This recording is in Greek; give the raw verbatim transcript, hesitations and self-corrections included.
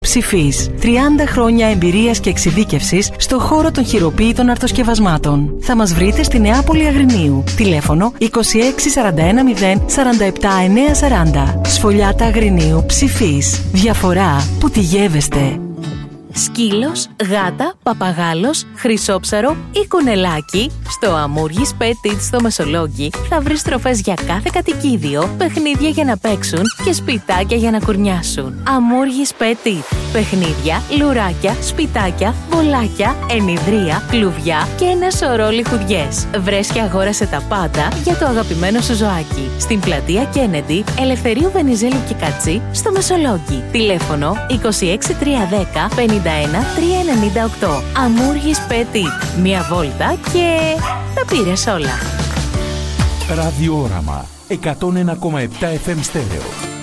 Ψηφίς. τριάντα χρόνια εμπειρίας και εξειδίκευσης στον χώρο των χειροποίητων αρτοσκευασμάτων. Θα μας βρείτε στη Νεάπολη Αγρινίου. Τηλέφωνο είκοσι έξι σαράντα ένα μηδέν σαράντα επτά εννιακόσια σαράντα. Σφολιάτα Αγρινίου. Ψηφίς. Διαφορά που τη γεύεστε. Σκύλος, γάτα, παπαγάλος, χρυσόψαρο ή κουνελάκι. Στο Αμούργης Pet Eats στο Μεσολόγγι θα βρεις τροφές για κάθε κατοικίδιο, παιχνίδια για να παίξουν και σπιτάκια για να κουρνιάσουν. Αμούργης Pet Eats. Παιχνίδια, λουράκια, σπιτάκια, βολάκια, ενιδρία, κλουβιά και ένα σωρό λιχουδιές. Βρες και αγόρασε τα πάντα για το αγαπημένο σου ζωάκι. Στην πλατεία Kennedy, Ελευθερίου Βενιζέλου και Κατσί, στο Μεσολόγγι. Τηλέφωνο είκοσι έξι τριακόσια δέκα πενήντα ένα τριακόσια ενενήντα οκτώ. Αμούργης Pet Eats. Μία βόλτα και τα πήρες όλα. Ραδιόραμα εκατόν ένα κόμμα επτά εφ εμ στέρεο.